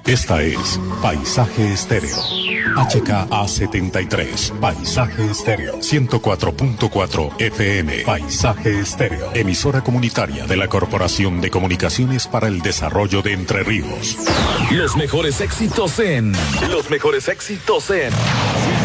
Esta es Paisaje Estéreo. HKA73, Paisaje Estéreo, 104.4 FM, Paisaje Estéreo, emisora comunitaria de la Corporación de Comunicaciones para el Desarrollo de Entre Ríos. Los mejores éxitos en